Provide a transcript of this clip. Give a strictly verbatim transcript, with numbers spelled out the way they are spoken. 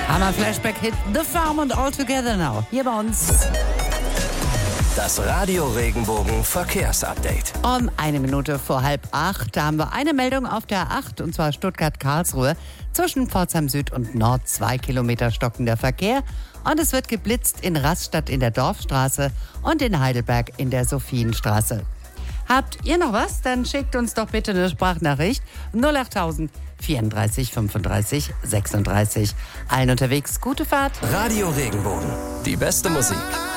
Hammer-Flashback-Hit The Farm und All Together Now. Hier bei uns. Das Radio Regenbogen Verkehrsupdate. Um eine Minute vor halb acht, da haben wir eine Meldung auf der A acht, und zwar Stuttgart-Karlsruhe. Zwischen Pforzheim Süd und Nord zwei Kilometer stockender Verkehr. Und es wird geblitzt in Rastatt in der Dorfstraße und in Heidelberg in der Sophienstraße. Habt ihr noch was? Dann schickt uns doch bitte eine Sprachnachricht. null acht tausend vierunddreißig fünfunddreißig sechsunddreißig. Allen unterwegs gute Fahrt. Radio Regenbogen. Die beste Musik.